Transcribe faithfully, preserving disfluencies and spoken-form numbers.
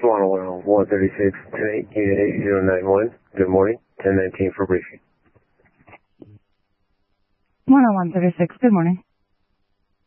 one oh one thirty-six, ten eight, unit eight zero nine one. Good morning, ten nineteen for briefing. one oh one thirty-six, good morning.